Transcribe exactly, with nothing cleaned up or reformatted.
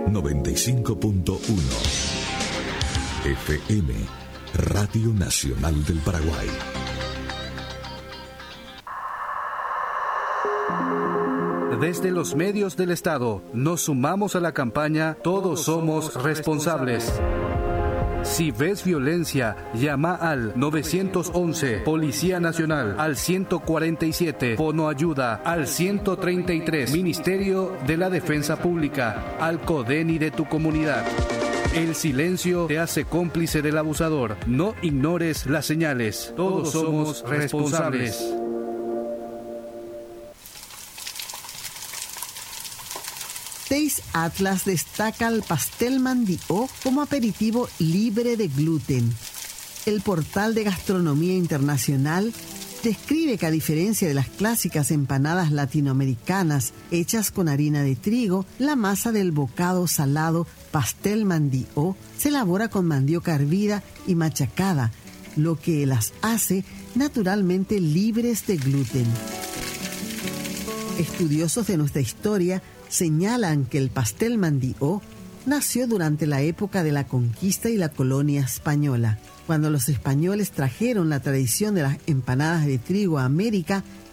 noventa y cinco punto uno. F M, Radio Nacional del Paraguay. Desde los medios del Estado nos sumamos a la campaña Todos somos responsables. Si ves violencia, llama al nueve once, Policía Nacional, al ciento cuarenta y siete, Fono Ayuda, al ciento treinta y tres, Ministerio de la Defensa Pública, al CODENI de tu comunidad. El silencio te hace cómplice del abusador. No ignores las señales. Todos somos responsables. Taste Atlas destaca el pastel mandió como aperitivo libre de gluten. El portal de gastronomía internacional describe que, a diferencia de las clásicas empanadas latinoamericanas hechas con harina de trigo, la masa del bocado salado pastel mandió se elabora con mandioca hervida y machacada, lo que las hace naturalmente libres de gluten. Estudiosos de nuestra historia señalan que el pastel mandió nació durante la época de la conquista y la colonia española. Cuando los españoles trajeron la tradición de las empanadas de trigo a América,